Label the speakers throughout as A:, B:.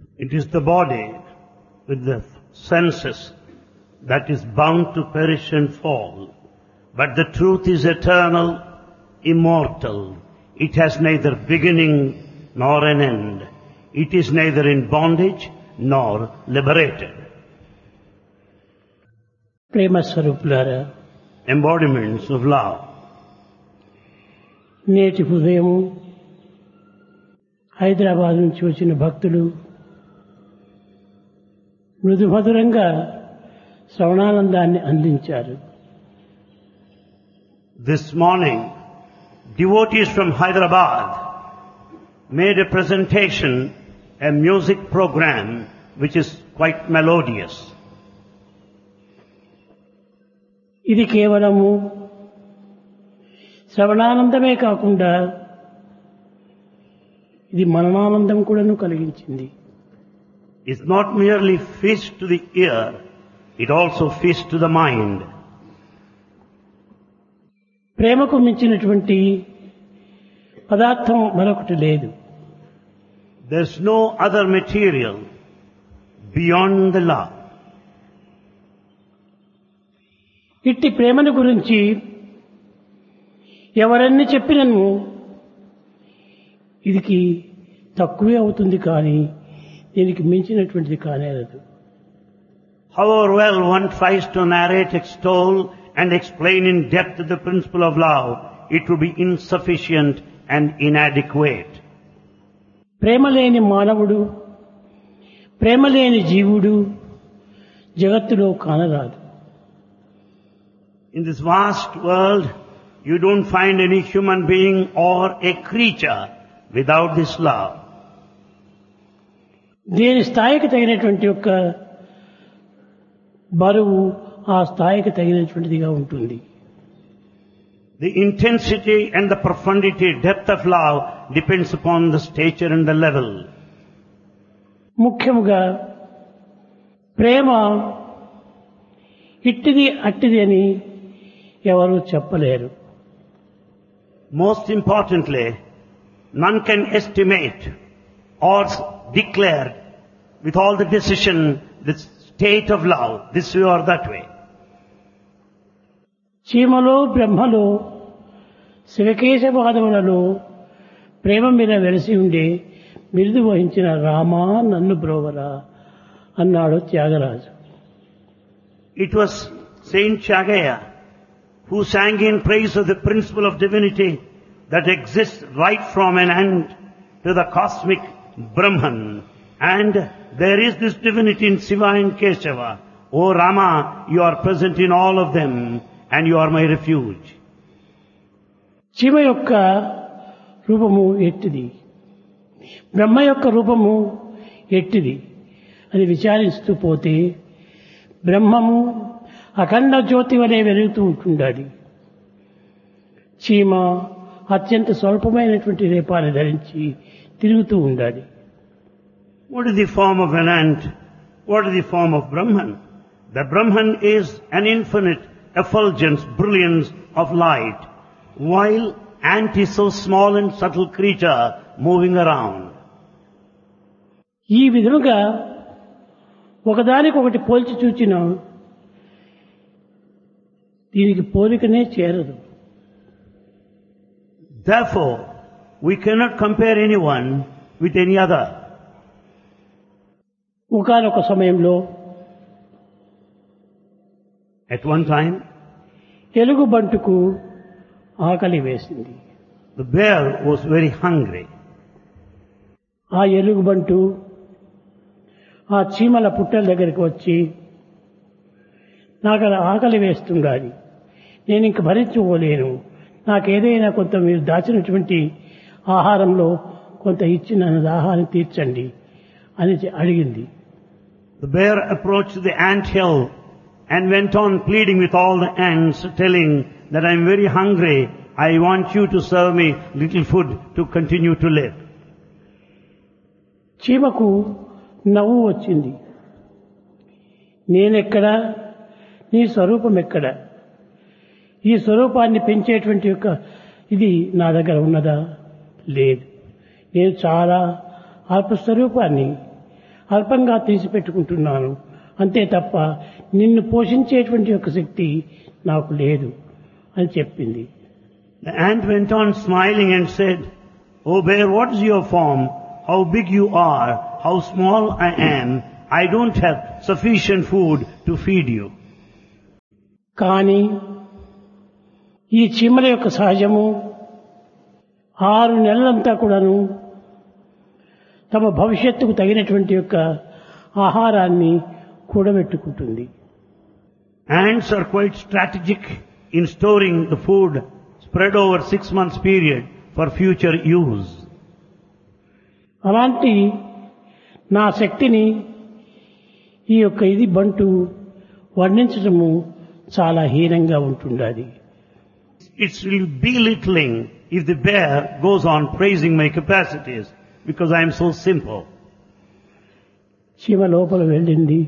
A: It is the body with the senses that is bound to perish and fall. But the truth is eternal, immortal. It has neither beginning nor an end. It is neither in bondage nor liberated.
B: ప్రేమ స్వరూపులారా,
A: Embodiments of love.
B: నేటి ఉదయము హైదరాబాద్ నుంచి వచ్చిన భక్తులు మృదుమధురంగా శ్రవణానందాన్ని అందించారు.
A: This morning, devotees from Hyderabad made a presentation, a music program which is quite melodious.
B: ఇది కేవలము శ్రవణానందమే కాకుండా ఇది మననానందం కూడాను కలిగించింది.
A: It's not merely feast to the ear, it also feast to the mind.
B: ప్రేమకు మించినటువంటి పదార్థం మరొకటి లేదు.
A: There's no other material beyond the love.
B: ఇట్టి ప్రేమను గురించి ఎవరన్నీ చెప్పినను ఇదికి తక్కువే అవుతుంది, కానీ దీనికి మించినటువంటిది కానేరదు.
A: However well one tries to narrate, extol and explain in depth the principle of love, it would be insufficient and inadequate.
B: ప్రేమ లేని మానవుడు, ప్రేమ లేని జీవుడు జగత్తులో కానరాదు.
A: In this vast world, you don't find any human being or a creature without this love.
B: దేని స్థాయికి తగినటువంటి యొక్క బరువు ఆ స్థాయికి తగినటువంటిదిగా ఉంటుంది.
A: The intensity and the profundity, depth of love depends upon the stature and the level.
B: ముఖ్యముగా ప్రేమ ఇట్టిది అట్టిది అని ఎవరు చెప్పలేరు.
A: Most importantly, none can estimate or declare with all the decision the state of love, this way or that way.
B: చీమలో బ్రహ్మలో శివకేశవాదములలో ప్రేమ మీద వెలసి ఉండే బిరుదు వహించిన రామా నన్ను బ్రోవరా అన్నాడు Tyagaraju.
A: It was Saint Chagaya who sang in praise of the principle of divinity that exists right from an end to the cosmic Brahman. And there is this divinity in Shiva and Keshava. O Rama, you are present in all of them and you are my refuge.
B: Shiva యొక్క రూపము ఎట్టిది, బ్రహ్మ యొక్క రూపము ఎట్టిది అని విచారిస్తూ పోతే బ్రహ్మము అఖండ జ్యోతి వలె వెలుగుతూ ఉంటుండాలి. చీమ అత్యంత స్వల్పమైనటువంటి రేపాన్ని ధరించి తిరుగుతూ ఉండాలి.
A: What is the form of an ant? What is the form of Brahman? The Brahman is an infinite effulgence, brilliance of light, while ant is so small and subtle creature moving around.
B: ఈ విధముగా ఒకదానికొకటి పోల్చి చూచిన దీనికి పోలికనే చేరదు.
A: Therefore, we cannot compare anyone with any other.
B: ఒకానొక సమయంలో
A: At one time,
B: ఎలుగుబంటుకు ఆకలి వేసింది.
A: the bear was very hungry.
B: ఆ ఎలుగుబంటు ఆ చీమల పుట్టల దగ్గరికి వచ్చి, నాకు ఆకలి వేస్తుండాలి, నేను ఇంక భరించుకోలేను, నాకేదైనా కొంత మీరు దాచినటువంటి ఆహారంలో కొంత ఇచ్చి నన్ను దాహాన్ని తీర్చండి అని అడిగింది.
A: The bear approached the ant hill and went on pleading with all the ants, telling that I am very hungry, I want you to serve me little food to continue to live.
B: చీమకు నవ్వు వచ్చింది. నేనెక్కడా, నీ స్వరూపం ఎక్కడా, ఈ స్వరూపాన్ని పెంచేటువంటి యొక్క ఇది నా దగ్గర ఉన్నదా? లేదు. నేను చాలా అల్ప స్వరూపాన్ని, అల్పంగా తీసిపెట్టుకుంటున్నాను అంతే తప్ప నిన్ను పోషించేటువంటి యొక్క శక్తి నాకు లేదు అని చెప్పింది.
A: The ant went on smiling and said, "O bear, what is your form? How big you are, how small I am. I don't have sufficient food to feed you."
B: కానీ ఈ చీమల యొక్క సహజము 6 నెలలంతా కూడాను తమ భవిష్యత్తుకు తగినటువంటి యొక్క ఆహారాన్ని కూడబెట్టుకుంటుంది.
A: Ants are quite strategic in storing the food spread over 6 months period for future use.
B: అలాంటి నా శక్తిని ఈ యొక్క ఇది బంటు వర్ణించడము చాలా హీనంగా ఉంటుండాలి.
A: It's belittling if the bear goes on praising my capacities because I am so simple.
B: చీమ లోపల వెళ్ళింది.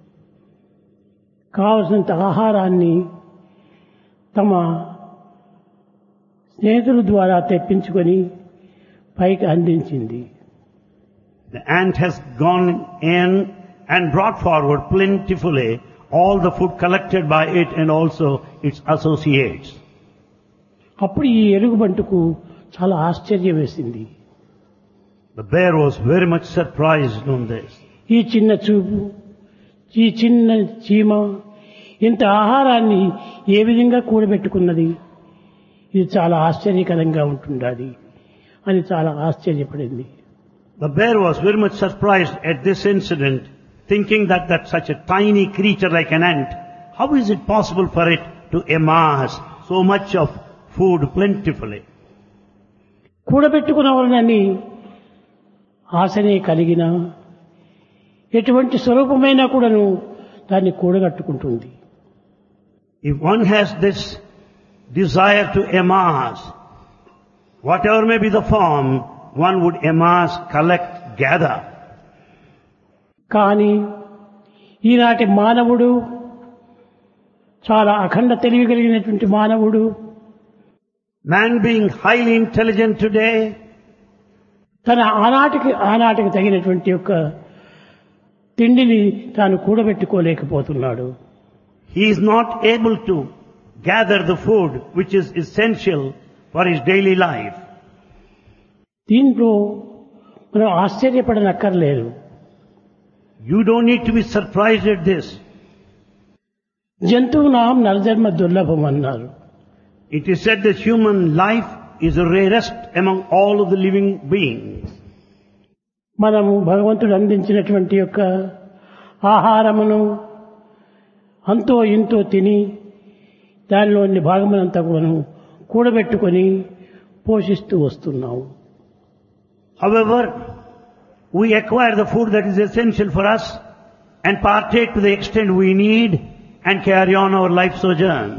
B: కావలసినంత ఆహారాన్ని తమ స్నేహితుల ద్వారా తెప్పించుకొని పైకి అందించింది.
A: The ant has gone in and brought forward plentifully all the food collected by it and also its associates.
B: అప్పుడు ఈ ఎలుగుబంటుకు చాలా ఆశ్చర్యం వేసింది.
A: The bear was very much surprised on this.
B: ఈ చిన్న చూపు, ఈ చిన్న చీమ ఇంత ఆహారాన్ని ఏ విధంగా కూడబెట్టుకున్నది, ఇది చాలా ఆశ్చర్యకరంగా ఉంటుండాలి అని చాలా ఆశ్చర్యపడింది.
A: The bear was very much surprised at this incident, thinking that such a tiny creature like an ant, how is it possible for it to amass so much of food plentifully?
B: కూడబెట్టుకున్నవాళ్ళని ఆశనే కలిగిన ఎటువంటి స్వరూపమైనా కూడాను దాన్ని కూడగట్టుకుంటుంది.
A: If one has this desire to amass, whatever may be the form, one would amass, collect, gather.
B: కానీ ఈనాటి మానవుడు చాలా అఖండ తెలివి కలిగినటువంటి మానవుడు,
A: Man being highly intelligent today,
B: తన ఆనాటికి తగినటువంటి యొక్క తిండిని తాను కూడబెట్టుకోలేకపోతున్నాడు.
A: he is not able to gather the food which is essential for his daily life.
B: దీంట్లో మనం ఆశ్చర్యపడనక్కర్లేదు.
A: You don't need to be surprised at this.
B: జంతువునాం నరజన్మ దుర్లభం అన్నారు.
A: It is said that human life is the rarest among all of the living beings.
B: మనము భగవంతుడు అందించినటువంటి యొక్క ఆహారమును అంతో ఇంతో తిని దానిలోని భాగమునంతా కూడాను కూడబెట్టుకొని పోషిస్తూ వస్తున్నాము.
A: However, we acquire the food that is essential for us and partake to the extent we need and carry on our life sojourn.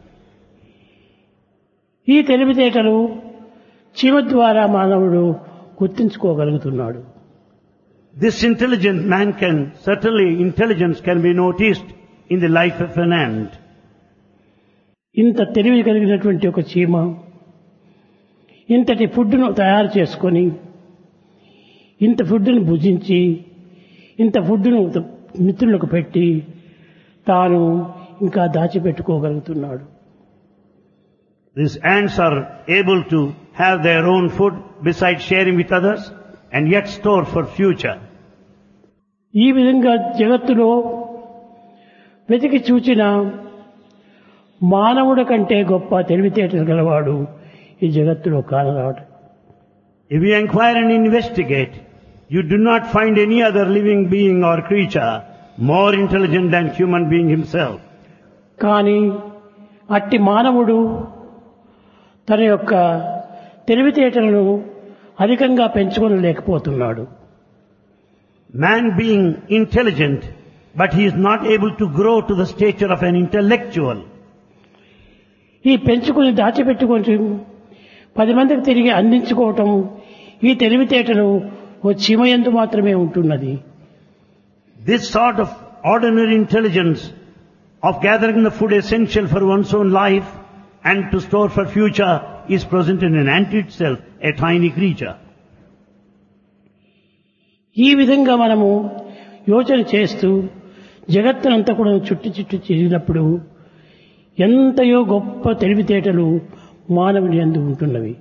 B: ఈ తెలివితేటలు చీమ ద్వారా మానవుడు గుర్తించుకోగలుగుతున్నాడు.
A: This intelligent man intelligence can be noticed in the life of an ant.
B: ఇంత తెలివి కలిగినటువంటి ఒక చీమ ఇంతటి ఫుడ్ను తయారు చేసుకొని ఇంత ఫుడ్ను భుజించి ఇంత ఫుడ్ను మిత్రులకు పెట్టి తాను ఇంకా దాచిపెట్టుకోగలుగుతున్నాడు.
A: These ants are able to have their own food besides sharing with others and yet store for future.
B: ఈ విధంగా జగత్తులో వెతికి చూచిన మానవుడి కంటే గొప్ప తెలివితేటలు గలవాడు ఈ జగత్తులో కానరావడం.
A: If you inquire and investigate, you do not find any other living being or creature more intelligent than human being himself.
B: కానీ అట్టి మానవుడు తన యొక్క తెలివితేటలను అధికంగా పెంచుకోలేకపోతున్నాడు.
A: Man being intelligent, but he is not able to grow to the stature of an intellectual.
B: ఈ పెంచుకుని దాచిపెట్టుకొని 10 మందికి తిరిగి అందించుకోవటం ఈ తెలివితేటలు ఓ చీమయందు మాత్రమే ఉంటున్నది.
A: This sort of ordinary intelligence of gathering the food essential for one's own life and to store for future is present in an ant itself, a tiny creature.
B: ఈ విధంగా మనము యోచన చేస్తూ జగత్తునంతా కూడా చుట్టి చుట్టి తిరిగినప్పుడు ఎంతయో గొప్ప తెలివితేటలు మానవుని యందు ఉంటున్నవి.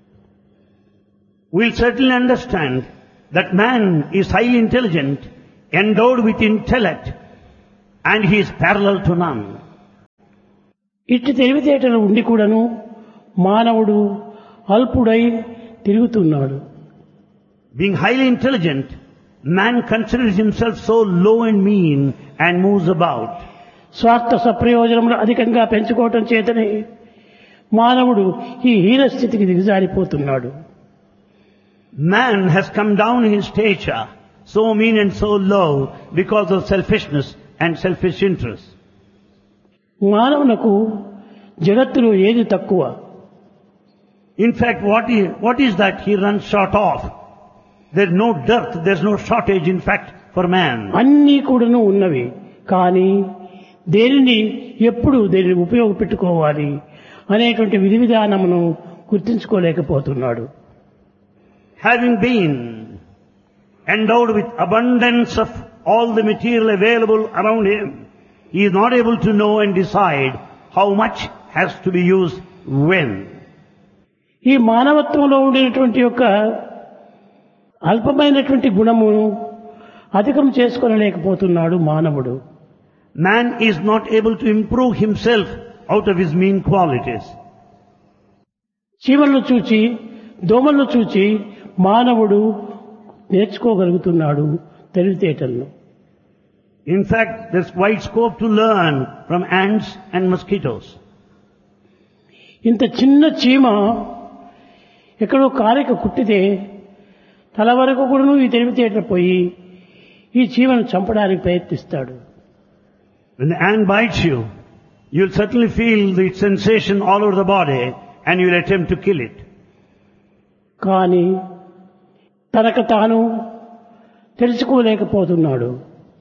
A: We'll certainly understand that man is highly intelligent, endowed with intellect, and he is parallel to none.
B: ఇట్టి తెలివితేటలు ఉండి కూడాను మానవుడు అల్పుడై తిరుగుతున్నాడు.
A: Being highly intelligent, man considers himself so low and mean and moves about.
B: స్వార్థ సప్రయోజనములు అధికంగా పెంచుకోవటం చేతనే మానవుడు ఈ హీన స్థితికి దిగజారిపోతున్నాడు.
A: Man has come down in stature, so mean and so low because of selfishness and selfish interest.
B: మానవునకు జగత్తులో ఏది తక్కువ?
A: In fact, what is that he runs short of? There's no dearth, there's no shortage in fact for man.
B: అన్నీ కూడాను ఉన్నవి, కానీ దేనిని ఎప్పుడు దేనిని ఉపయోగపెట్టుకోవాలి అనేటువంటి విధి విధానమును గుర్తించుకోలేకపోతున్నాడు.
A: Having been endowed with abundance of all the material available around him, he is not able to know and decide how much has to be used when.
B: ఈ మానవత్వంలో ఉండేటువంటి యొక్క అల్పమైనటువంటి గుణమును అధికం చేసుకోలేకపోతున్నాడు మానవుడు.
A: Man is not able to improve himself out of his mean qualities.
B: చీమలను చూచి దోమలను చూచి మానవుడు నేర్చుకోగలుగుతున్నాడు తెలివితేటలను.
A: In fact, there's wide scope to learn from ants and mosquitoes.
B: ఇంత చిన్న చీమ ఎక్కడో కాలిక కుట్టితే తల వరకు కూడా ఈ తెలివితేటలు పోయి ఈ చీమను చంపడానికి ప్రయత్నిస్తాడు.
A: When the ant bites you, you'll certainly feel the sensation all over the body and you'll attempt to kill it.
B: కానీ తనకు తాను తెలుసుకోలేకపోతున్నాడు.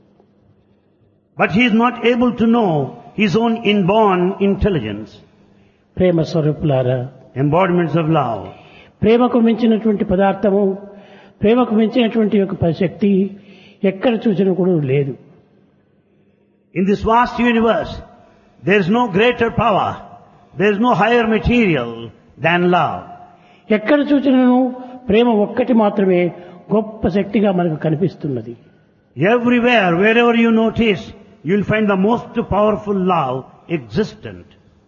A: But he is not able to know his own inborn intelligence.
B: ప్రేమ స్వరూపులారా,
A: Embodiments of love.
B: ప్రేమకు మించినటువంటి పదార్థము, ప్రేమకు మించినటువంటి యొక్క శక్తి ఎక్కడ చూసినా కూడా లేదు.
A: In this vast universe, there is no greater power, there is no higher material than love.
B: ఎక్కడ చూసినను ప్రేమ ఒక్కటి మాత్రమే గొప్ప శక్తిగా మనకు కనిపిస్తున్నది.
A: Everywhere, wherever you notice, you'll find the most powerful love existent.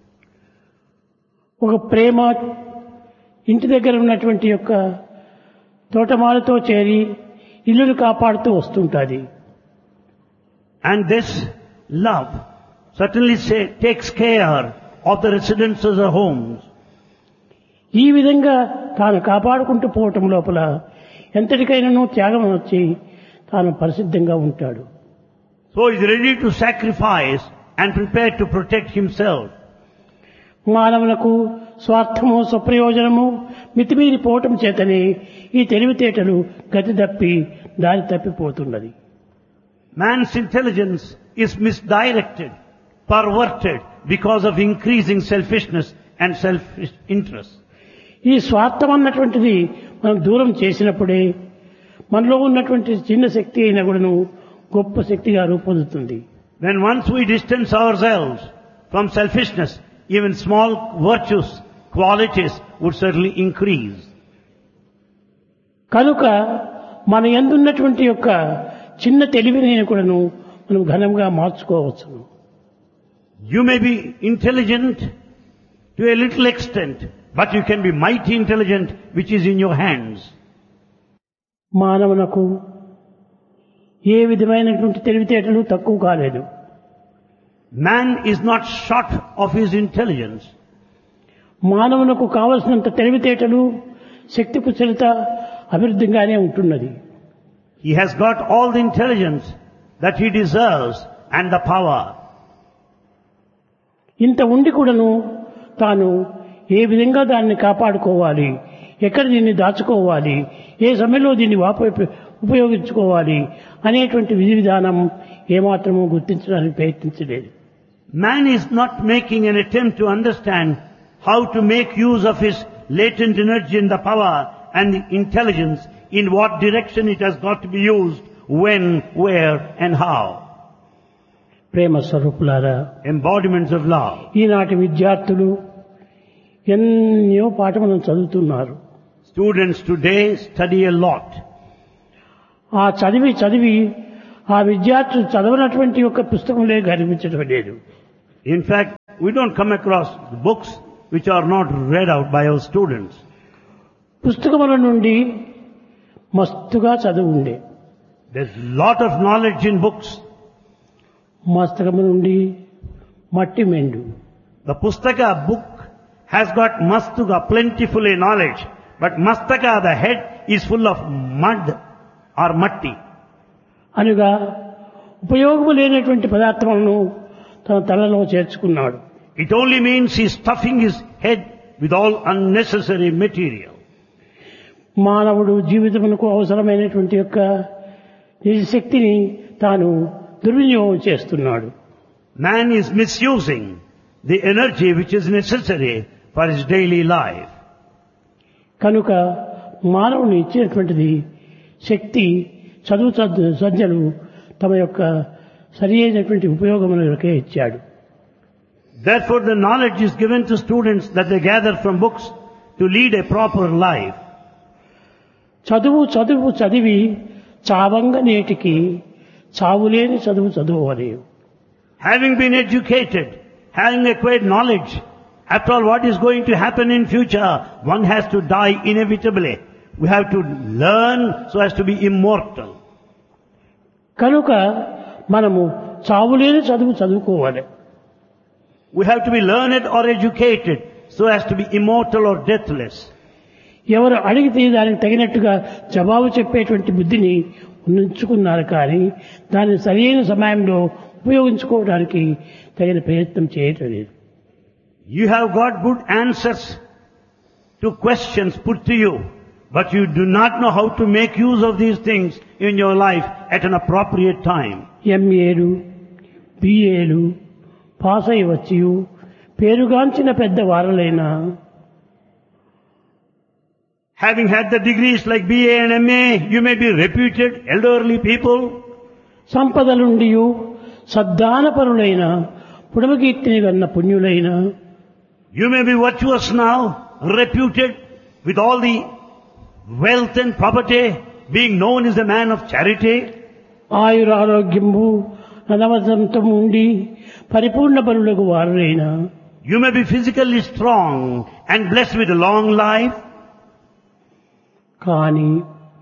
B: ఒక ప్రేమ ఇంటి దగ్గర ఉన్నటువంటి యొక్క తోటమాలతో చేరి ఇల్లును కాపాడుతూ వస్తుంటుంది.
A: And this love certainly takes care of the residences or homes.
B: ఈ విధంగా తాను కాపాడుకుంటూ పోవటం లోపల ఎంతటికైనాను త్యాగం వచ్చి తాను పరిశుద్ధంగా ఉంటాడు.
A: So he is ready to sacrifice and prepare to protect himself.
B: మానవులకు స్వార్థము స్వప్రయోజనము మితిమీరిపోవటం చేతనే ఈ తెలివితేటలు గతి తప్పి దారి తప్పిపోతున్నది.
A: Man's intelligence is misdirected, perverted because of increasing selfishness and selfish interest.
B: ఈ స్వార్థం అన్నటువంటిది మనం దూరం చేసినప్పుడే మనలో ఉన్నటువంటి చిన్న శక్తి అయినా కూడాను గొప్ప శక్తిగా రూపొందుతుంది.
A: When once we distance ourselves from selfishness, even small virtues, qualities would certainly increase.
B: కనుక మన యందున్నటువంటి యొక్క చిన్న తెలివిని కూడాను మనం ఘనంగా మార్చుకోవచ్చు.
A: You may be intelligent to a little extent, but you can be mighty intelligent which is in your hands.
B: మానవునకు ఏ విధమైనటువంటి తెలివితేటలు తక్కువ కాలేదు.
A: Man is not short of his intelligence.
B: మానవునకు కావలసినంత తెలివితేటలు శక్తి కుశలత అభివృద్ధిగానే ఉంటున్నది.
A: He has got all the intelligence that he deserves and the power.
B: ఇంత ఉండి కూడాను తాను ఏ విధంగా దాన్ని కాపాడుకోవాలి, ఎక్కడ దీన్ని దాచుకోవాలి, ఏ సమయంలో దీన్ని ఉపయోగించుకోవాలి అనేటువంటి విధి విధానం ఏమాత్రమూ గుర్తించడానికి ప్రయత్నించలేదు.
A: Man is not making an attempt to understand how to make use of his latent energy and the power and the intelligence, in what direction it has got to be used when, where and how.
B: ప్రేమ స్వరూపులారా,
A: Embodiments of love.
B: ఈనాటి విద్యార్థులు ఎన్నో పాఠములను చదువుతున్నారు.
A: Students today study a lot.
B: ఆ చదివి ఆ విద్యార్థులు చదవనటువంటి ఒక పుస్తకంలో కనిపించడం లేదు.
A: In fact, we don't come across books which are not read out by our students.
B: పుస్తకముల నుండి మస్తుగా చదువు ఉండే.
A: There's lot of knowledge in books.
B: మస్తకము నుండి మట్టి మెండు.
A: The Pustaka book has got mastuga, plentifully knowledge. But mastaka, the head, is full of mud or matti.
B: అనగా ఉపయోగము లేనటువంటి పదార్థములను తన తలలో చేర్చుకున్నాడు.
A: It only means he's stuffing his head with all unnecessary material.
B: మానవుడు జీవితమునకు అవసరమైనటువంటి యొక్క నిజ శక్తిని తాను దుర్వినియోగం చేస్తున్నాడు.
A: Man is misusing the energy which is necessary for his daily life.
B: కనుక మానవుని ఇచ్చినటువంటిది శక్తి చదువు సంధ్యలు తమ యొక్క సరి అయినటువంటి ఉపయోగములకే ఇచ్చాడు.
A: Therefore the knowledge is given to students that they gather from books to lead a proper life.
B: చదివి చావంగ నేటికి చావులేని చదువు అని.
A: Having been educated, having acquired knowledge, after all what is going to happen in future, one has to die inevitably. We have to learn so as to be immortal.
B: కనుక మనము చావులేని చదువుకోవాలి.
A: We have to be learned or educated so as to be immortal or deathless.
B: ఎవరు అడిగితే దానికి తగినట్టుగా జవాబు చెప్పేటువంటి బుద్ధిని ఉంచుకున్నారు కానీ దాన్ని సరైన సమయంలో ఉపయోగించుకోవడానికి తగిన ప్రయత్నం చేయటం లేదు.
A: You have got good answers to questions put to you, but you do not know how to make use of these things in your life at an appropriate time.
B: ఎంఏలు బిఏలు pass అయి వచ్చి పేరుగాంచిన పెద్దవారులైనా
A: Having had the degrees like BA and MA, you may be reputed elderly people.
B: సంపదలుండియు సద్దానపరులైన పుడమకీర్తిని Ganna పుణ్యులైన
A: You may be virtuous now, reputed with all the wealth and property, being known as a man of charity.
B: ఆయురారోగ్యము అనవసంతం ఉండి పరిపూర్ణ బలులకు వారులైన
A: You may be physically strong and blessed with a long life.
B: కానీ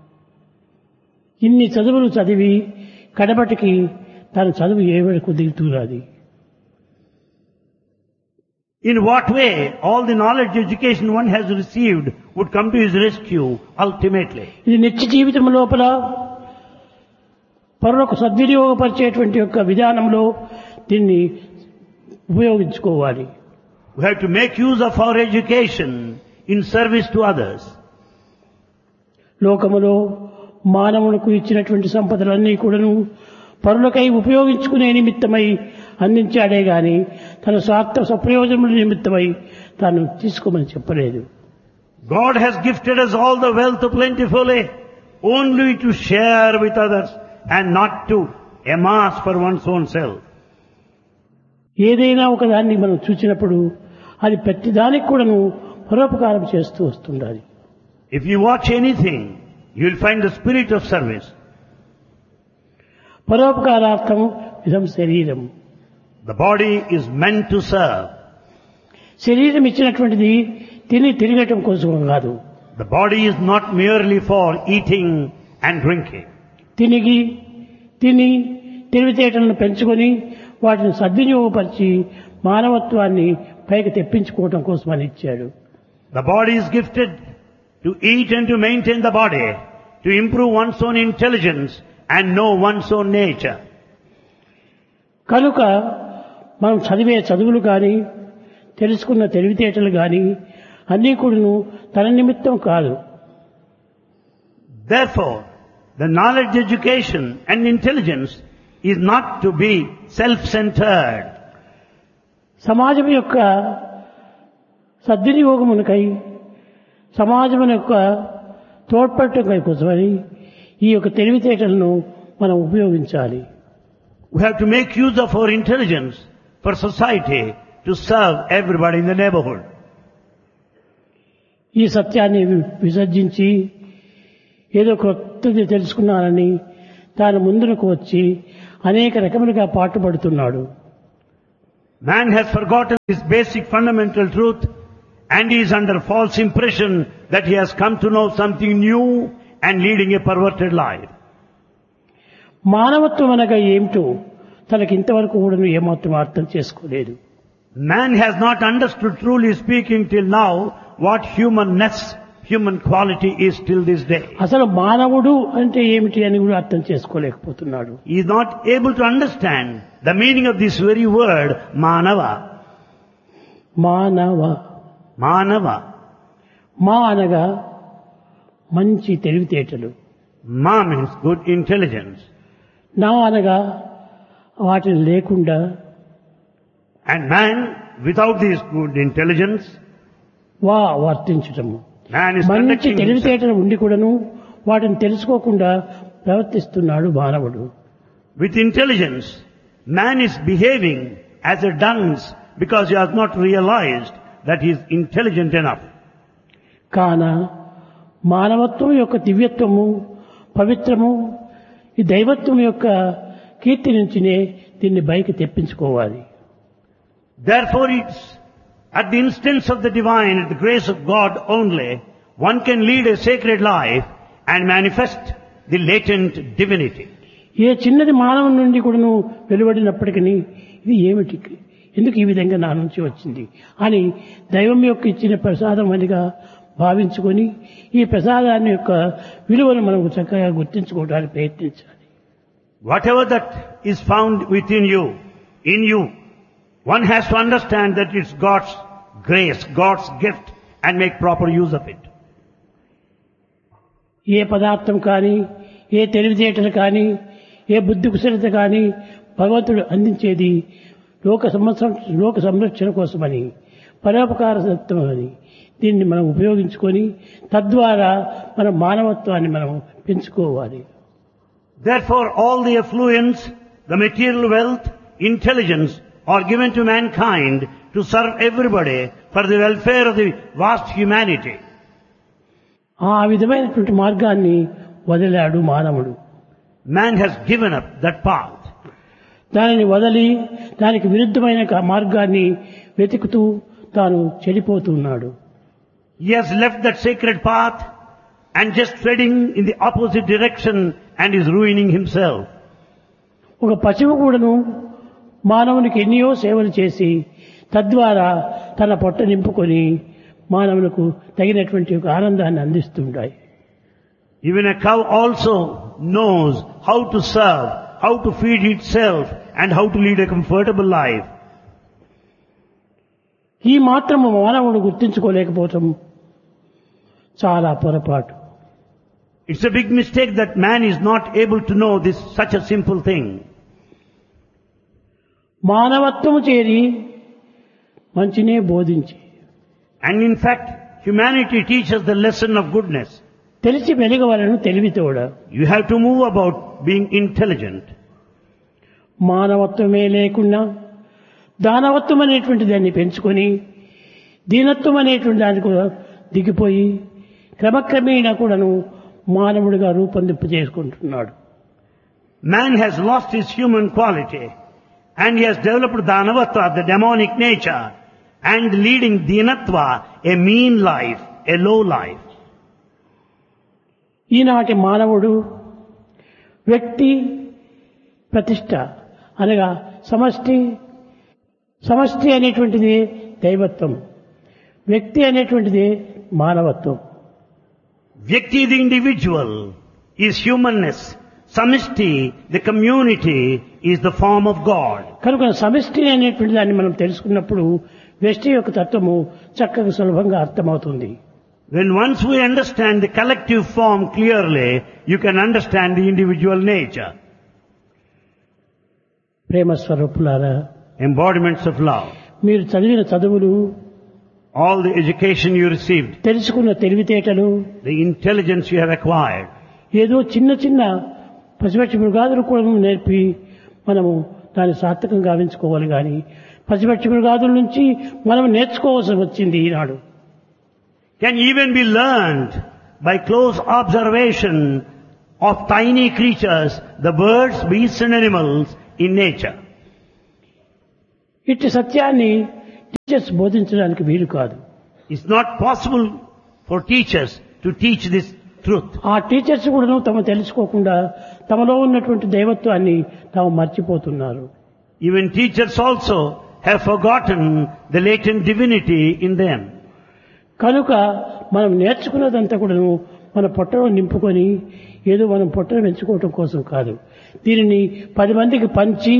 B: ఇన్ని చదువులు చదివి కడపటికి తన చదువు ఏవరకు దిగుతున్నది.
A: In what way all the knowledge education one has received would come to his rescue ultimately.
B: ఇది నిత్య జీవితం లోపల పరులకు సద్వినియోగపరిచేటువంటి యొక్క విధానంలో దీన్ని ఉపయోగించుకోవాలి.
A: We have to make use of our education in service to others.
B: లోకములో మానవులకు ఇచ్చినటువంటి సంపదలన్నీ కూడాను పరులకై ఉపయోగించుకునే నిమిత్తమై అందించాడే గాని తన స్వార్థ సప్రయోజనముల నిమిత్తమై తాను తీసుకోమని చెప్పలేదు.
A: God has gifted us all the wealth plentifully only to share with others and not to amass for one's own self.
B: ఏదైనా ఒకదాన్ని మనం చూసినప్పుడు అది ప్రతిదానికి కూడాను పరోపకారం చేస్తూ వస్తుండాలి.
A: If you watch anything, you will find the spirit of service.
B: పరోపకారార్థం ఇదం శరీరం.
A: The body is meant to serve.
B: శరీరం ఇచ్చినటువంటిది తిరగటం కోసం కాదు.
A: The body is not merely for eating and drinking.
B: తిని తెలివితేటలను పెంచుకొని వాటిని సద్వినియోగపరిచి మానవత్వాన్ని పైకి తెప్పించుకోవటం కోసం అని ఇచ్చాడు.
A: The body is gifted to eat and to maintain the body, to improve one's own intelligence and know one's own nature.
B: కనుక మనం చదివే చదువులు కానీ తెలుసుకున్న తెలివితేటలు కానీ అన్నీ కూడాను తన నిమిత్తం కాదు.
A: Therefore, the knowledge, education and intelligence is not to be self-centered.
B: సమాజం యొక్క సద్వినియోగమునకై సమాజం యొక్క తోడ్పడటం కోసమని ఈ యొక్క తెలివితేటలను మనం ఉపయోగించాలి.
A: We have to make use of our intelligence for society to serve everybody in the neighborhood.
B: ఈ సత్యాన్ని విసర్జించి ఏదో కొత్తది తెలుసుకున్నానని తాను ముందుకు వచ్చి అనేక రకములుగా పాటుపడుతున్నాడు.
A: Man has forgotten this basic fundamental truth and he is under false impression that he has come to know something new and leading a perverted life.
B: మానవత్వం అనగా ఏమిటో తనకి ఇంతవరకు కూడా ఏమాత్రం అర్థం చేసుకోలేదు.
A: Man has not understood, truly speaking, till now what humanness, human quality is till this day.
B: అసలు మానవుడు అంటే ఏమిటి అని కూడా అర్థం చేసుకోలేకపోతున్నాడు.
A: He is not able to understand the meaning of this very word, Manava.
B: మానవ
A: Manava.
B: మా అనగా మంచి తెలివితేటలు,
A: Ma means good intelligence.
B: నా అనగా వాటిని లేకుండా,
A: And man, without this good intelligence,
B: వర్తించటము.
A: man is
B: మంచి
A: conducting himself.
B: తెలివితేటలు ఉండి కూడాను వాటిని తెలుసుకోకుండా ప్రవర్తిస్తున్నాడు మానవుడు.
A: With intelligence, man is behaving as a dunce because he has not realized that he is intelligent enough.
B: కాన మానవత్వం యొక్క దివ్యత్వము, పవిత్రము, ఈ దైవత్వం యొక్క కీర్తి నుంచినే దీన్ని బయకి తెప్పించుకోవాలి.
A: Therefore, it's at the instance of the divine, at the grace of God only, one can lead a sacred life and manifest the latent divinity.
B: ఏ చిన్నది మానవుని నుండి కూడాను వెలువడినప్పటికీ ఇది ఏమిటి, ఎందుకు ఈ విధంగా నా నుంచి వచ్చింది అని దైవం యొక్క ఇచ్చిన ప్రసాదం అనిగా భావించుకొని ఈ ప్రసాదాన్ని యొక్క విలువను మనం చక్కగా గుర్తించుకోవడానికి ప్రయత్నించాలి.
A: Whatever that is found within you, in you, one has to understand that it's God's grace, God's gift, and make proper use of it.
B: ఏ పదార్థం కానీ, ఏ తెలివితేటలు కానీ, ఏ బుద్ధి కుశలత కానీ భగవంతుడు అందించేది లోక సంరక్షణ కోసమని, పరోపకార సత్వమని దీన్ని మనం ఉపయోగించుకొని తద్వారా మన మానవత్వాన్ని మనం పెంచుకోవాలి.
A: Therefore, all the affluence, the material wealth, intelligence are given to mankind to serve everybody for the welfare of the vast humanity.
B: ఆ విధమైనటువంటి మార్గాన్ని వదిలాడు మానవుడు.
A: Man has given up that path.
B: దానిని వదిలి దానికి విరుద్ధమైన మార్గాన్ని వెతుకుతూ తాను చెడిపోతున్నాడు.
A: He has left that sacred path and just treading in the opposite direction and is ruining himself.
B: ఒక పశువు కూడాను మానవునికి ఎన్నో సేవలు చేసి తద్వారా తన పొట్ట నింపుకొని మానవులకు తగినటువంటి ఒక ఆనందాన్ని అందిస్తుంటాయి.
A: Even a cow also knows how to serve, how to feed itself and how to lead a comfortable life.
B: ఈ మాత్రము మానవుడు గుర్తించుకోలేకపోవటం చాలా పొరపాటు.
A: It's a big mistake that man is not able to know this, such a simple thing.
B: మానవత్వము చేరి మంచినే బోధించి,
A: And in fact, humanity teaches the lesson of goodness.
B: తెలిసి వెలుగవలను తెలివితోడ.
A: You have to move about being intelligent.
B: మానవత్వమే లేకుండా దానవత్వం అనేటువంటి దాన్ని పెంచుకొని దీనత్వం అనేటువంటి దాన్ని కూడా దిగిపోయి క్రమక్రమేణా కూడాను మానవుడిగా రూపొందింప చేసుకుంటున్నాడు.
A: Man has lost his human quality and he has developed Danavatva, the demonic nature, and leading Dinatva, a mean life, a low life.
B: ఈనాటి మానవుడు వ్యక్తి ప్రతిష్ట అనగా సమష్టి అనేటువంటిది దైవత్వం, వ్యక్తి అనేటువంటిది మానవత్వం.
A: Vyakti, the individual, is humanness. Samishti, the community, is the form of God.
B: కనుక సమిష్టి అనేటువంటి దాన్ని మనం తెలుసుకున్నప్పుడు వ్యష్టి యొక్క తత్వము చక్కగా సులభంగా అర్థమవుతుంది.
A: When once we understand the collective form clearly, you can understand the individual nature.
B: ప్రేమ స్వరూపులారా,
A: Embodiments of love.
B: మీరు చదివిన చదువులు,
A: All the education you received,
B: తెలుసుకున్న తెలివితేటలు
A: the intelligence you have acquired,
B: ఏదో చిన్న చిన్న పశుపక్షి మృగాదులు కూడా నేర్పి మనము దాన్ని సార్థకం గావించుకోవాలి కానీ పశుపక్షి మృగాదుల నుంచి మనం నేర్చుకోవాల్సి వచ్చింది ఈనాడు.
A: Can even be learned by close observation of tiny creatures, the birds, beasts and animals in nature.
B: ఇట్టి సత్యాన్ని టీచర్స్ బోధించడానికి వీలు కాదు.
A: It's not possible for teachers to teach this truth.
B: ఆ టీచర్స్ కూడా తమ తెలుసుకోకుండా తమలో ఉన్నటువంటి దైవత్వాన్ని తాము మర్చిపోతున్నారు.
A: Even teachers also have forgotten the latent divinity in them.
B: కనుక మనం నేర్చుకున్నదంతా కూడా మన పొట్టలో నింపుకొని ఏదో మనం పొట్టను పెంచుకోవటం కోసం కాదు. దీనిని 10 మందికి పంచి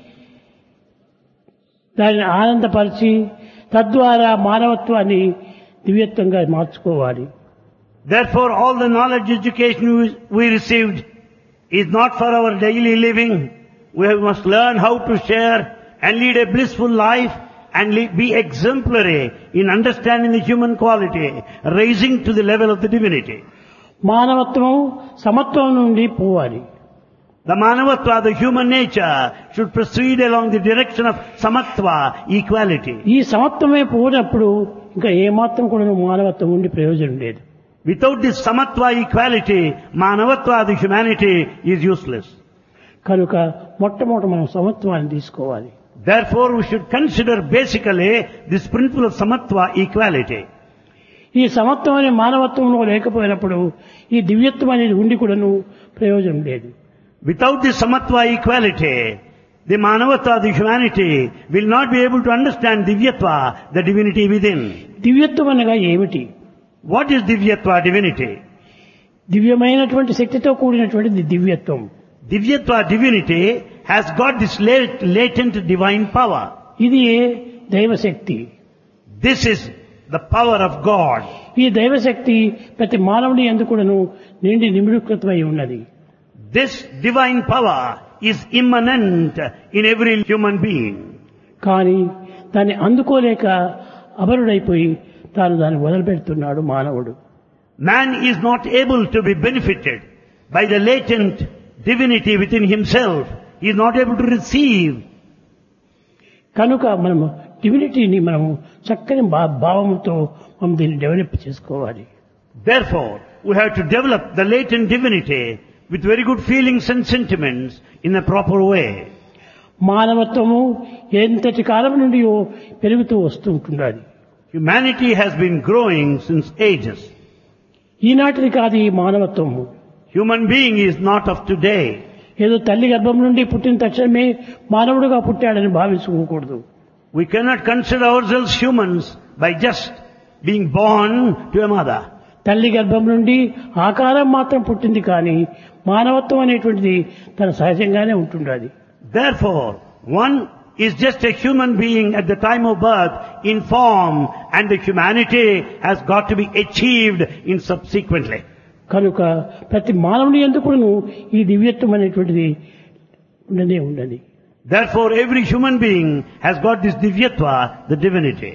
B: దానిని ఆనందపరిచి తద్వారా మానవత్వాన్ని దివ్యత్వంగా మార్చుకోవాలి.
A: Therefore, all the knowledge education we received is not for our daily living. We must learn how to share and lead a blissful life and be exemplary in understanding the human quality, raising to the level of the divinity.
B: మానవత్వం సమత్వం నుండి పోవాలి.
A: The manavatva, the human nature, should proceed along the direction of samatva, equality.
B: ఈ సమత్వమే పోయినప్పుడు ఇంకా ఏమాత్రం కూడా మానవత్వం ఉండి ప్రయోజనం లేదు.
A: Without this samatva, equality, manavatva, the humanity is useless.
B: కనుక మొట్టమొదట మనం సమత్వాన్ని తీసుకోవాలి.
A: Therefore, we should consider basically this principle of samatva, equality.
B: ఈ సమత్వం అనే మానవత్వంలో లేకపోయినప్పుడు ఈ దివ్యత్వం అనేది ఉండి కూడాను ప్రయోజనం లేదు.
A: Without this samatva, equality, the manavatva, the humanity, will not be able to understand divyatva, the divinity within.
B: దివ్యత్వం అనగా ఏమిటి?
A: What is divyatva, divinity?
B: దివ్యమైనటువంటి శక్తితో కూడినటువంటి దివ్యత్వం.
A: Divyatva, divinity, has got this latent divine power.
B: ఇది దైవశక్తి.
A: This is the power of God.
B: ఈ దైవశక్తి ప్రతి మానవుని యందు కూడాను నిండి నిమిడీకృతమై ఉన్నది.
A: This divine power is immanent in every human being.
B: కానీ దాన్ని అందుకోలేక అమరుడైపోయి తాను దాన్ని వదిలిపెడుతున్నాడు మానవుడు.
A: Man is not able to be benefited by the latent divinity within himself. He is not able to receive.
B: కనుక మనము డివినిటీని మనము చక్కని భావముతో మనం దీన్ని డెవలప్ చేసుకోవాలి.
A: Therefore, we have to develop the latent divinity with very good feelings and sentiments in a proper way.
B: మానవత్వము ఎంతటి కాలం నుండి పెరుగుతూ వస్తూ ఉంటున్నది.
A: Humanity has been growing since ages.
B: ఈనాటిది కాదు ఈ మానవత్వము.
A: Human being is not of today.
B: ఏదో తల్లి గర్భం నుండి పుట్టిన తక్షణమే మానవుడుగా పుట్టాడని భావించుకోకూడదు.
A: We cannot consider ourselves humans by just being born to a mother.
B: తల్లి గర్భం నుండి ఆకారం మాత్రం పుట్టింది కానీ మానవత్వం అనేటువంటిది తన సహజంగానే ఉంటుండాలి.
A: Therefore, one is just a human being at the time of birth in form, and the humanity has got to be achieved in subsequently.
B: కనుక ప్రతి మానవుని ఎందుకును ఈ దివ్యత్వం అనేటువంటిది ఉండనే ఉన్నది.
A: Therefore, every human being has got this divyatva, the divinity.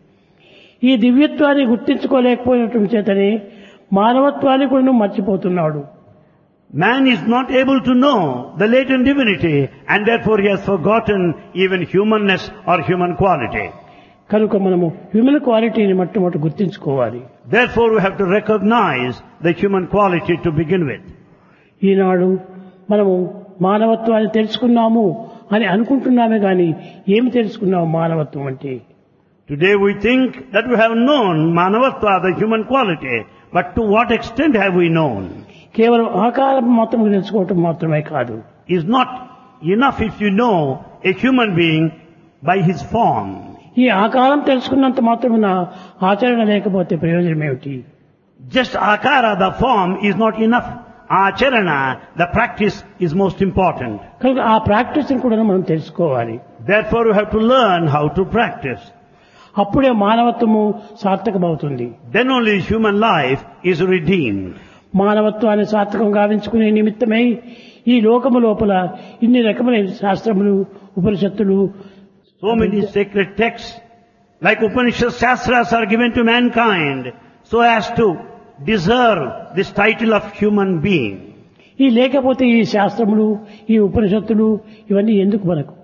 B: ఈ దివ్యత్వాన్ని గుర్తించుకోలేకపోయినటువంటి చేతనే మానవత్వాన్ని కూడా మర్చిపోతున్నాడు.
A: Man is not able to know the latent divinity, and therefore he has forgotten even humanness or human quality.
B: కనుక మనము హ్యూమన్ క్వాలిటీని మొట్టమొదటి గుర్తించుకోవాలి.
A: Therefore we have to recognize the human quality to begin with.
B: ఈనాడు మనము మానవత్వాన్ని తెలుసుకున్నాము అని అనుకుంటున్నామే కానీ ఏమి తెలుసుకున్నాము మానవత్వం అంటే?
A: Today we think that we have known manavatva, the human quality, but to what extent have we known?
B: కేవలం ఆకారం మాత్రం తెలుసుకోవటం మాత్రమే కాదు.
A: Is not enough if you know a human being by his form.
B: ఈ ఆకారం తెలుసుకున్నంత మాత్రమున ఆచరణ లేకపోతే ప్రయోజనం ఏమిటి?
A: Just akara, the form, is not enough. Acharana, the practice, is most important.
B: కనుక ఆ ప్రాక్టీస్ కూడా మనం తెలుసుకోవాలి.
A: Therefore we have to learn how to practice.
B: అప్పుడే మానవత్వము సార్థకమవుతుంది.
A: Then only human life is redeemed.
B: మానవత్వాన్ని సార్థకం గావించుకునే నిమిత్తమై ఈ లోకము లోపల ఇన్ని రకమైన శాస్త్రములు ఉపనిషత్తులు
A: So many sacred texts like Upanishad Shastras are given to mankind so as to deserve this title of human being.
B: ఈ లేకపోతే ఈ శాస్త్రములు, ఈ ఉపనిషత్తులు ఇవన్నీ ఎందుకు మనకు?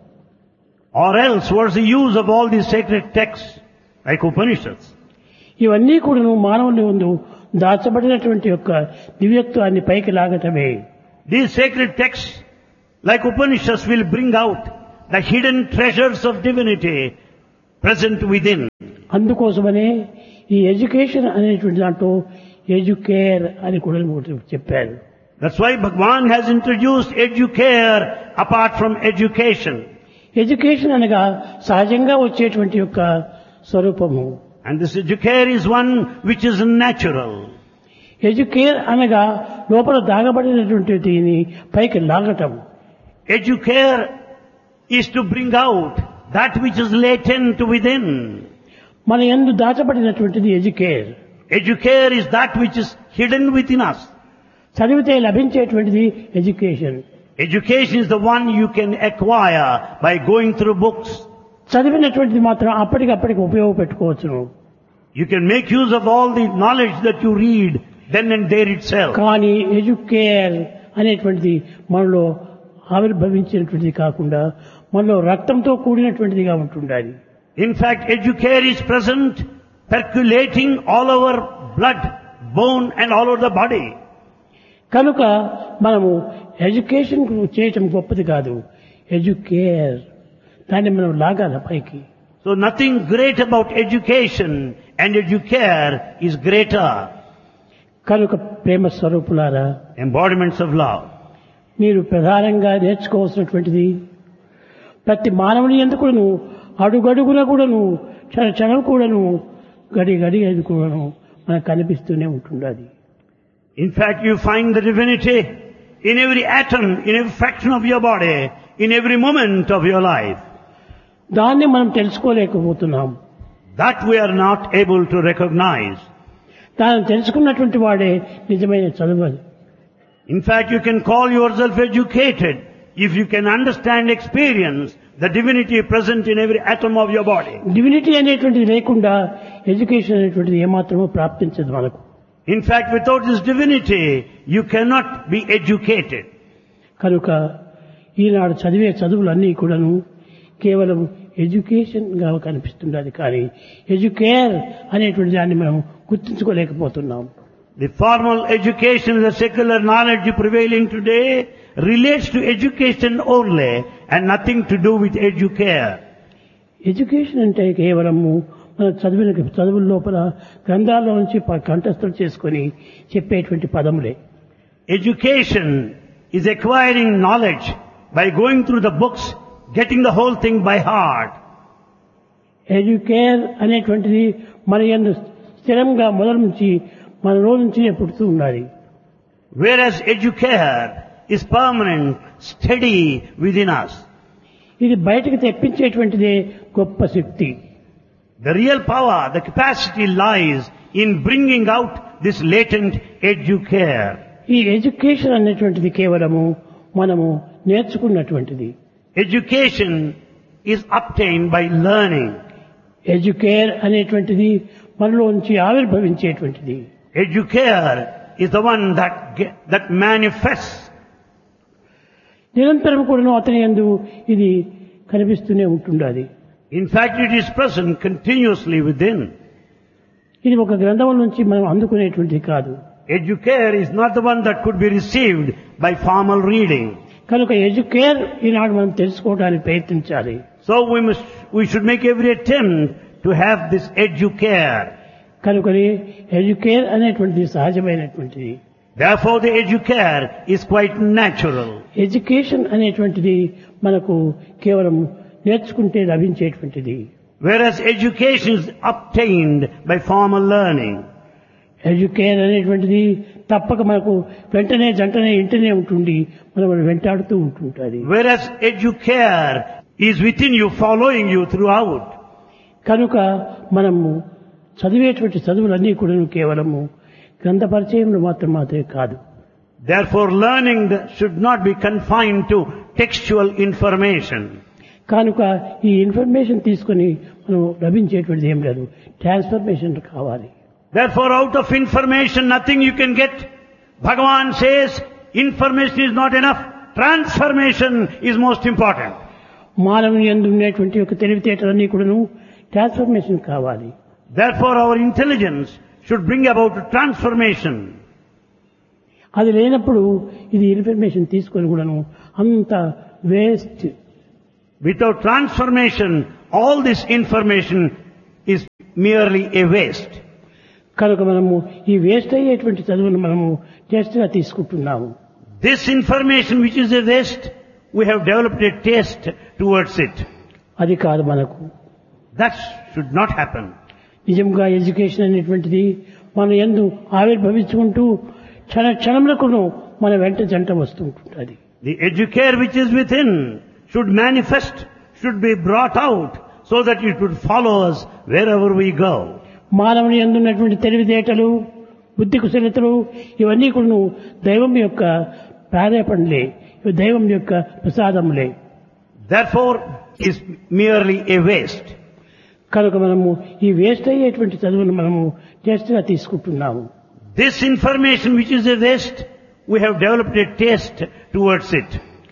A: Or else, what's the use of all these sacred texts like Upanishads?
B: ఇవన్నీ కూడా మానవుని ముందు దాచబడినటువంటి యొక్క దివ్యత్వాన్ని పైకి లాగటమే.
A: These sacred texts like Upanishads will bring out the hidden treasures of divinity present within.
B: అందుకోసమనే ఈ ఎడ్యుకేషన్ అనేటువంటి దాంట్లో ఎడ్యుకేర్ అని కూడా చెప్పారు.
A: That's why Bhagwan has introduced educare apart from education.
B: Education అనగా సహజంగా వచ్చేటువంటి యొక్క స్వరూపము.
A: And this educare is one which is natural.
B: Educare అనగా లోపల దాగబడినటువంటి దీన్ని పైకి లాగటం.
A: Educare is to bring out that which is latent within.
B: మన యందు దాచబడినటువంటిది educare.
A: Educare is that which is hidden within us.
B: చదివితే లభించేటువంటిది education.
A: Education is the one you can acquire by going through books.
B: చదివినటువంటిది మాత్రం అప్పటికప్పటికి ఉపయోగపెట్టుకోవచ్చును.
A: You can make use of all the knowledge that you read then and there itself.
B: కానీ educare అనేటువంటిది మనలో ఆవిర్భవించినటువంటిది కాకుండా మనలో రక్తంతో కూడినటువంటిదిగా ఉంటుండాలి.
A: In fact, educare is present, percolating all over blood, bone and all over the body.
B: కనుక మనము education చేయటం గొప్పది కాదు, ఎడ్యుకేర్ దాన్ని మనం లాగాల పైకి.
A: So nothing great about education and educare is greater.
B: కనుక ప్రేమ స్వరూపులారా,
A: Embodiments of love.
B: మీరు ప్రధానంగా నేర్చుకోవాల్సినటువంటిది ప్రతి మానవుని ఎందుకును అడుగడుగున కూడాను క్షణం కూడాను గడి గడి అది కూడాను మనకు కనిపిస్తూనే ఉంటుండాలి.
A: In fact, you find the divinity in every atom, in every fraction of your body, in every moment of your life.
B: దాన్ని మనం తెలుసుకోలేకపోతున్నాం.
A: That we are not able to recognize.
B: దాన్ని తెలుసుకున్నటువంటి వాడే నిజమైన చదువు.
A: In fact, you can call yourself educated if you can understand, experience the divinity present in every atom of your body.
B: Divinity అనేటువంటిది లేకుండా education అనేటువంటిది ఏమాత్రమూ ప్రాప్తించదు మనకు.
A: In fact, without this divinity, you cannot be educated.
B: కనుక ఈనాడు చదివే చదువులన్నీ కూడాను కేవలం education గా కనిపిస్తుండాలి, కానీ ఎడ్యుకేర్ అనేటువంటి దాన్ని మనం గుర్తించుకోలేకపోతున్నాం.
A: The formal education, the secular knowledge prevailing today relates to education only and nothing to do with educare.
B: Education అంటే కేవలము మన చదువుల లోపల గ్రంథాల్లో నుంచి కంఠస్థం చేసుకొని చెప్పేటువంటి పదములే.
A: Education is acquiring knowledge by going through the books, getting the whole thing by heart.
B: Educare అనేటువంటిది మన యందు స్థిరంగా మొదలు నుంచి మన రోజు నుంచి పుడుతూ ఉండాలి.
A: Whereas educare is permanent, steady within us.
B: ఇది బయటకు తెప్పించేటువంటిదే గొప్ప శక్తి.
A: The real power, the capacity lies in bringing out this latent educare.
B: ఈ ఎడ్యుకేషన్ అనేటువంటిది కేవలము మనము నేర్చుకున్నటువంటిది.
A: Education is obtained by learning.
B: Educare అనేటువంటిది మనలో నుంచి ఆవిర్భవించేటువంటిది.
A: Educare is the one that manifests.
B: నిరంతరం కూడా అతని యందు ఇది కనిపిస్తూనే ఉంటుండాలి.
A: In fact, it is present continuously within.
B: ఇది ఒక గ్రంథం నుంచి మనం అందుకునేటువంటిది కాదు.
A: Educare is not the one that could be received by formal reading.
B: కనుక ఎడ్యుకేర్ ఈనాడు మనం తెలుసుకోవడానికి ప్రయత్నించాలి.
A: So we should make every attempt to have this educare.
B: కనుకని ఎడ్యుకేర్ అనేటువంటిది సహజమైనటువంటిది.
A: Therefore, the educare is quite natural.
B: Education అనేటువంటిది మనకు కేవలం నేర్చుకుంటే లభించేటువంటిది.
A: Whereas education is obtained by formal learning.
B: Educare అనేటువంటిది తప్పక మనకు వెంటనే జంటనే ఇంటనే ఉంటుంది, మనం వెంటాడుతూ ఉంటుంటుంది.
A: Whereas educare is within you, following you throughout.
B: కనుక మనము చదివేటువంటి చదువులన్నీ కూడా కేవలము గ్రంథ పరిచయంలో మాత్రమే కాదు.
A: Therefore, learning should not be confined to textual information.
B: కనుక ఈ ఇన్ఫర్మేషన్ తీసుకొని మనం లభించేటువంటిది ఏం లేదు, ట్రాన్స్ఫర్మేషన్ కావాలి.
A: Therefore, out of information nothing you can get. Bhagavan says, information is not enough. Transformation is most important.
B: మానవుని యందు ఉండేటువంటి యొక్క తెలివితేటలన్నీ కూడాను ట్రాన్స్ఫర్మేషన్ కావాలి.
A: Therefore our intelligence should bring about transformation.
B: అది లేనప్పుడు ఇది ఇన్ఫర్మేషన్ తీసుకొని కూడాను అంత waste.
A: Without transformation, all this information is merely a waste.
B: కనుక మనము ఈ వేస్ట్ అయ్యేటువంటి చదువును మనము టెస్ట్ గా తీసుకుంటున్నాము.
A: This information which is a waste, we have developed a taste towards it.
B: అది కాదు మనకు.
A: That should not happen.
B: నిజంగా ఎడ్యుకేషన్ అనేటువంటిది మన యందు ఆవిర్భవించుకుంటూ క్షణములకును మన వెంట జంట వస్తుంటుంది.
A: The educare which is within should manifest, should be brought out so that it would follow us wherever we go.
B: మానవుని యందు ఉన్నటువంటి తెలివితేటలు, బుద్ధి కుశలతలు ఇవన్నీ కూడా దైవం యొక్క ప్రేరేపణలే, దైవం యొక్క ప్రసాదములే.
A: Therefore is merely a waste.
B: కనుక మనము ఈ వేస్ట్ అయ్యేటువంటి చదువును మనము టెస్ట్ గా తీసుకుంటున్నాము.
A: This information which is a waste, we have developed a taste towards it.